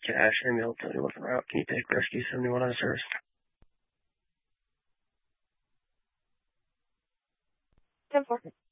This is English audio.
Cash, Emil, tell me what's en route. Can you take Rescue 71 on service? 10-4.